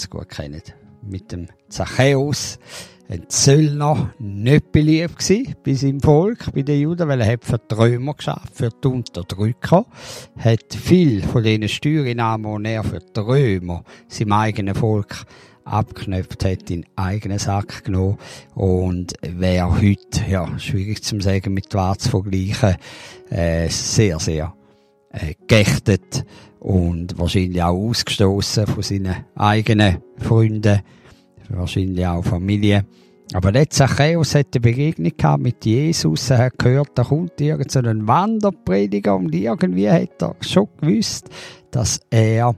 ganz gut kennen. Mit dem Zachäus, ein Zöllner, nicht beliebt gewesen bei seinem Volk, bei den Juden, weil er hat für die Römer geschafft, für die Unterdrücker. Hat viel von diesen Steuereinnahmen, die er für die Römer, seinem eigenen Volk, abgeknöpft hat, in den eigenen Sack genommen. Und wäre heute, ja, schwierig zu sagen, mit Wahr zu vergleichen, sehr, sehr geächtet und wahrscheinlich auch ausgestoßen von seinen eigenen Freunden, wahrscheinlich auch Familie. Aber der Zachäus hat eine Begegnung gehabt mit Jesus. Er hat gehört, da kommt irgend so ein Wanderprediger und irgendwie hat er schon gewusst, dass er,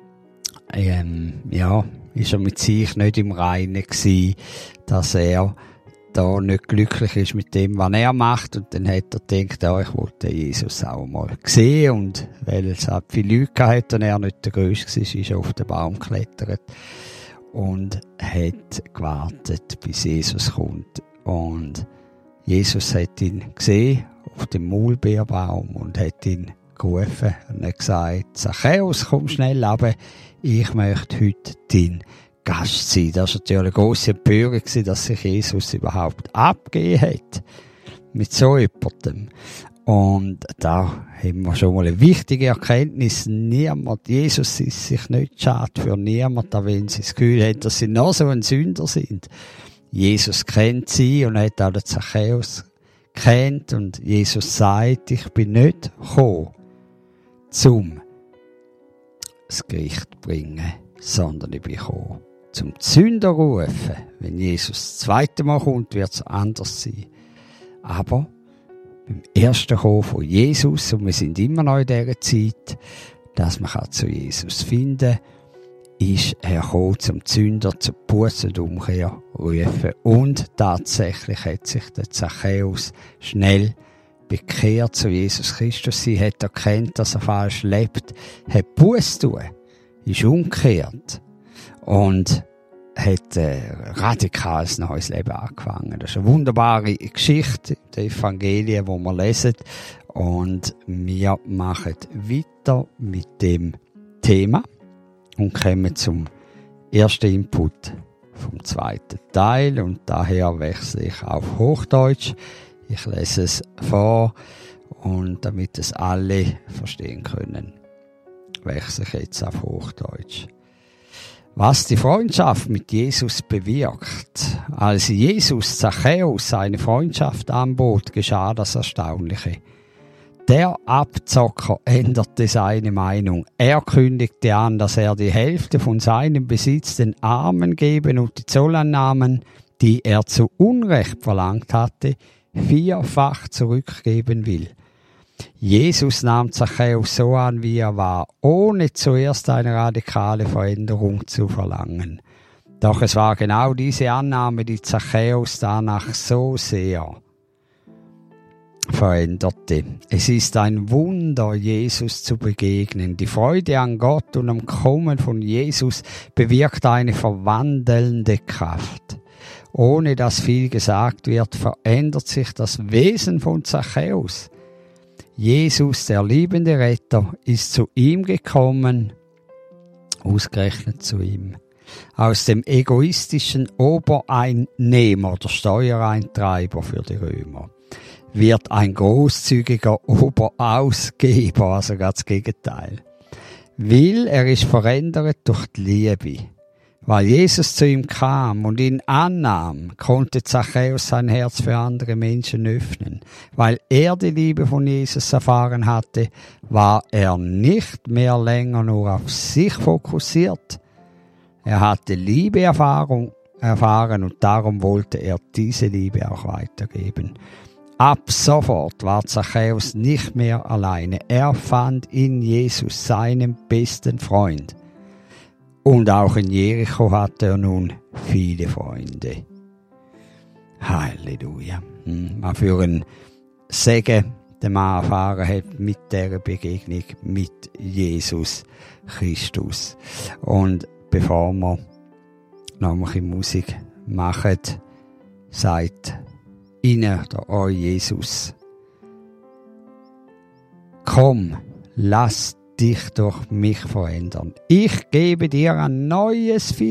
ist er mit sich nicht im Reinen gewesen, dass er da nicht glücklich ist mit dem, was er macht. Und dann hat er gedacht, ja, ich wollte Jesus auch mal sehen. Und weil es halt viele Leute hatte und er nicht der Größte war, ist er auf den Baum geklettert und hat gewartet, bis Jesus kommt. Und Jesus hat ihn gesehen auf dem Maulbeerbaum und hat ihn gerufen und hat gesagt, Zachäus, komm schnell runter, ich möchte heute dein Gast sein. Das war natürlich eine grosse Empörung, dass sich Jesus überhaupt abgegeben hat. Mit so jemandem. Und da haben wir schon mal eine wichtige Erkenntnis. Jesus ist sich nicht schade für niemanden, wenn sie das Gefühl haben, dass sie noch so ein Sünder sind. Jesus kennt sie und hat auch den Zachäus kennt. Und Jesus sagt, ich bin nicht gekommen, zum das Gericht bringen, sondern ich bin gekommen, zum Sünder rufen. Wenn Jesus das zweite Mal kommt, wird es anders sein. Aber beim ersten Kommen von Jesus, und wir sind immer noch in dieser Zeit, dass man zu Jesus finden kann, ist er gekommen, zum Sünder, zur Buße und Umkehr rufen. Und tatsächlich hat sich der Zachäus schnell bekehrt zu Jesus Christus. Sie hat erkannt, dass er falsch lebt, hat Buße tun, ist umgekehrt und hat radikal ein neues Leben angefangen. Das ist eine wunderbare Geschichte der Evangelien, die wir lesen. Und wir machen weiter mit dem Thema und kommen zum ersten Input vom zweiten Teil. Und daher wechsle ich auf Hochdeutsch. Ich lese es vor und damit es alle verstehen können, wechsle ich jetzt auf Hochdeutsch. Was die Freundschaft mit Jesus bewirkt. Als Jesus Zachäus seine Freundschaft anbot, geschah das Erstaunliche. Der Abzocker änderte seine Meinung. Er kündigte an, dass er die Hälfte von seinem Besitz den Armen geben und die Zolleinnahmen, die er zu Unrecht verlangt hatte, 4-fach zurückgeben will. Jesus nahm Zachäus so an, wie er war, ohne zuerst eine radikale Veränderung zu verlangen. Doch es war genau diese Annahme, die Zachäus danach so sehr veränderte. Es ist ein Wunder, Jesus zu begegnen. Die Freude an Gott und am Kommen von Jesus bewirkt eine verwandelnde Kraft. Ohne dass viel gesagt wird, verändert sich das Wesen von Zachäus. Jesus, der liebende Retter, ist zu ihm gekommen, ausgerechnet zu ihm. Aus dem egoistischen Obereinnehmer, der Steuereintreiber für die Römer, wird ein großzügiger Oberausgeber, also ganz das Gegenteil. Weil er ist verändert durch die Liebe. Weil Jesus zu ihm kam und ihn annahm, konnte Zachäus sein Herz für andere Menschen öffnen. Weil er die Liebe von Jesus erfahren hatte, war er nicht mehr länger nur auf sich fokussiert. Er hatte Liebe erfahren und darum wollte er diese Liebe auch weitergeben. Ab sofort war Zachäus nicht mehr alleine. Er fand in Jesus seinen besten Freund. Und auch in Jericho hatte er nun viele Freunde. Halleluja. Was für ein Segen der Mann erfahren hat mit dieser Begegnung mit Jesus Christus. Und bevor wir noch ein bisschen Musik machen, sagt ihnen der euch Jesus: Komm, lass dich durch mich verändern. Ich gebe dir ein neues